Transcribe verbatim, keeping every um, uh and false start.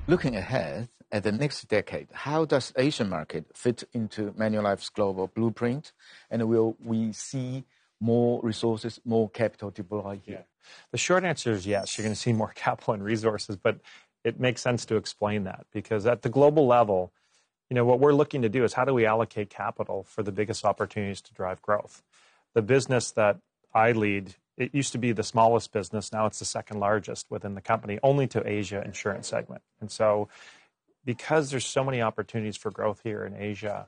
Looking ahead at the next decade, how does Asian market fit into Manulife's global blueprint? And will we see more resources, more capital deployed here? Yeah. The short answer is yes. You're going to see more capital and resources, but it makes sense to explain that because at the global level, you know, what we're looking to do is how do we allocate capital for the biggest opportunities to drive growth? The business that I lead, it used to be the smallest business. Now it's the second largest within the company, only to Asia insurance segment. And so because there's so many opportunities for growth here in Asia,